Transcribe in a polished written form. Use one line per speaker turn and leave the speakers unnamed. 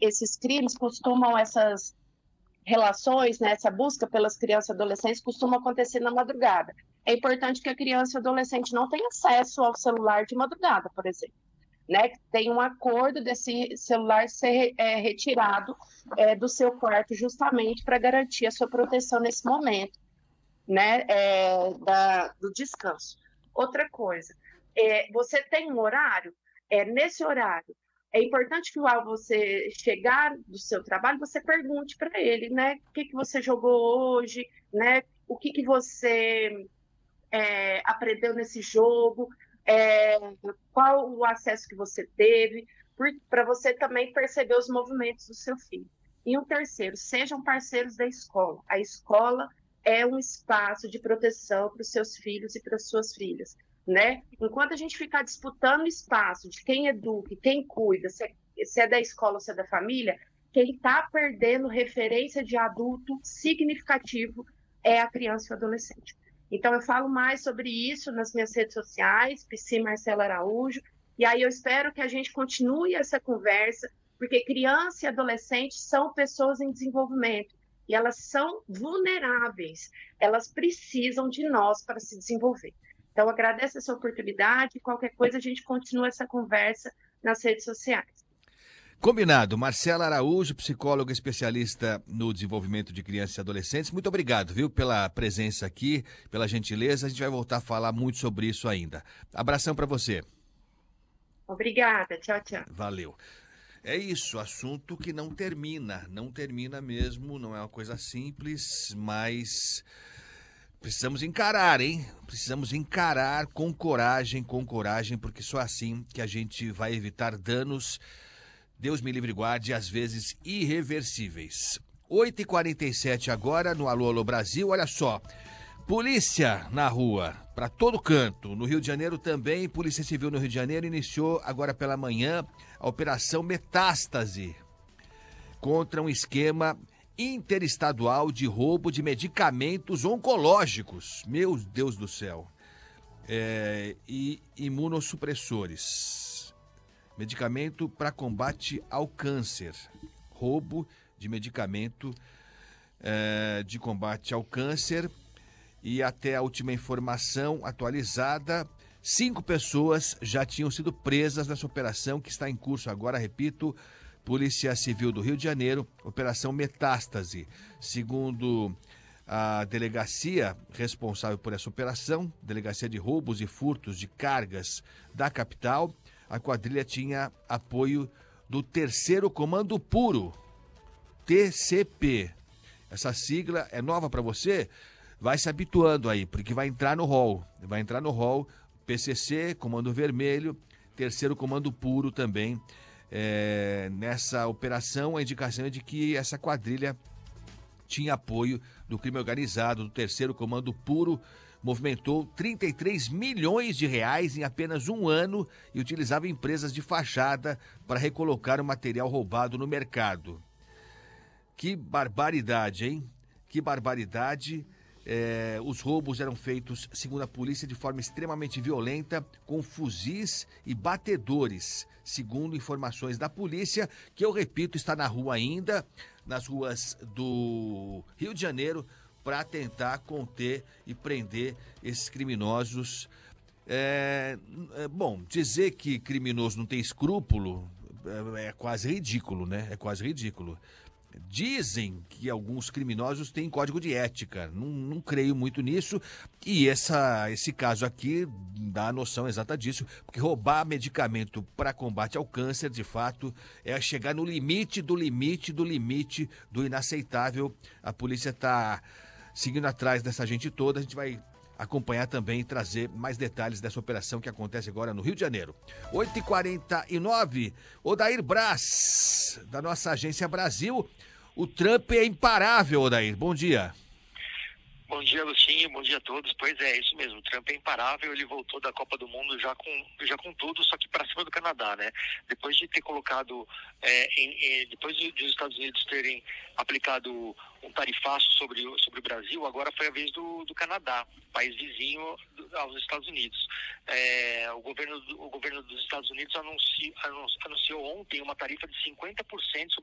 esses crimes costumam, essas relações, né, essa busca pelas crianças e adolescentes costuma acontecer na madrugada. É importante que a criança e o adolescente não tenha acesso ao celular de madrugada, por exemplo, né? Tem um acordo desse celular ser retirado do seu quarto justamente para garantir a sua proteção nesse momento, né, do descanso. Outra coisa, você tem um horário, nesse horário, é importante que ao você chegar do seu trabalho, você pergunte para ele, né, o que você jogou hoje, né, o que você aprendeu nesse jogo, qual o acesso que você teve, para você também perceber os movimentos do seu filho. E um terceiro, sejam parceiros da escola. A escola é um espaço de proteção para os seus filhos e para as suas filhas, né? Enquanto a gente ficar disputando espaço de quem educa, quem cuida, se é da escola ou se é da família, quem está perdendo referência de adulto significativo é a criança e o adolescente. Então, eu falo mais sobre isso nas minhas redes sociais, Psi Marcela Araújo, e aí eu espero que a gente continue essa conversa, porque criança e adolescente são pessoas em desenvolvimento, e elas são vulneráveis, elas precisam de nós para se desenvolver. Então, eu agradeço essa oportunidade, qualquer coisa a gente continua essa conversa nas redes sociais.
Combinado. Marcela Araújo, psicóloga especialista no desenvolvimento de crianças e adolescentes. Muito obrigado, viu, pela presença aqui, pela gentileza. A gente vai voltar a falar muito sobre isso ainda. Abração para você.
Obrigada. Tchau, tchau.
Valeu. É isso, assunto que não termina mesmo, não é uma coisa simples, mas precisamos encarar, hein? Precisamos encarar com coragem, porque só assim que a gente vai evitar danos, Deus me livre e guarde, às vezes irreversíveis. 8h47 agora no Alô Alô Brasil, olha só. Polícia na rua, para todo canto. No Rio de Janeiro também, Polícia Civil no Rio de Janeiro iniciou agora pela manhã a Operação Metástase contra um esquema interestadual de roubo de medicamentos oncológicos. Meu Deus do céu. E imunossupressores. Medicamento para combate ao câncer. Roubo de medicamento de combate ao câncer. E até a última informação atualizada, 5 pessoas já tinham sido presas nessa operação que está em curso agora, repito, Polícia Civil do Rio de Janeiro, Operação Metástase. Segundo a delegacia responsável por essa operação, Delegacia de Roubos e Furtos de Cargas da capital, a quadrilha tinha apoio do Terceiro Comando Puro, TCP. Essa sigla é nova para você? Vai se habituando aí, porque vai entrar no rol. PCC, Comando Vermelho, Terceiro Comando Puro também. Nessa operação, a indicação é de que essa quadrilha tinha apoio do crime organizado, do Terceiro Comando Puro, movimentou 33 milhões de reais em apenas um ano e utilizava empresas de fachada para recolocar o material roubado no mercado. Que barbaridade, hein? Que barbaridade. Os roubos eram feitos, segundo a polícia, de forma extremamente violenta, com fuzis e batedores, segundo informações da polícia, que eu repito, está na rua ainda, nas ruas do Rio de Janeiro, para tentar conter e prender esses criminosos. Bom, dizer que criminoso não tem escrúpulo é quase ridículo, né? É quase ridículo. Dizem que alguns criminosos têm código de ética, não creio muito nisso, e esse caso aqui dá a noção exata disso, porque roubar medicamento para combate ao câncer, de fato, é chegar no limite do inaceitável. A polícia está seguindo atrás dessa gente toda, a gente vai acompanhar também e trazer mais detalhes dessa operação que acontece agora no Rio de Janeiro. 8h49, Odair Braz, da nossa Agência Brasil. O Trump é imparável, Odair. Bom dia.
Bom dia, Lucinho. Bom dia a todos. Pois é, isso mesmo. O Trump é imparável. Ele voltou da Copa do Mundo já com tudo, só que para cima do Canadá, né? Depois de ter colocado, depois dos Estados Unidos terem aplicado um tarifaço sobre o Brasil, agora foi a vez do Canadá, país vizinho aos Estados Unidos. O governo dos Estados Unidos anunciou ontem uma tarifa de 50% sobre